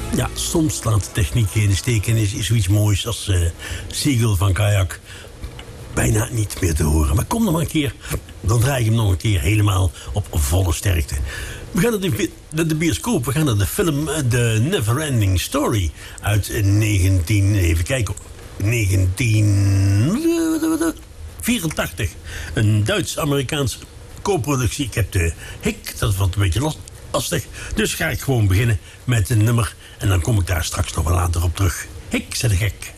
Ja, soms laat de techniek in de steek en is zoiets moois als Siegel van Kajak bijna niet meer te horen. Maar kom nog maar een keer, dan draai ik hem nog een keer helemaal op volle sterkte. We gaan naar de bioscoop, we gaan naar de film The Neverending Story uit 1984. Een Duits-Amerikaanse co-productie. Ik heb de hik, dat wordt een beetje lastig. Dus ga ik gewoon beginnen met een nummer en dan kom ik daar straks nog wel later op terug. Hik, zet de gek.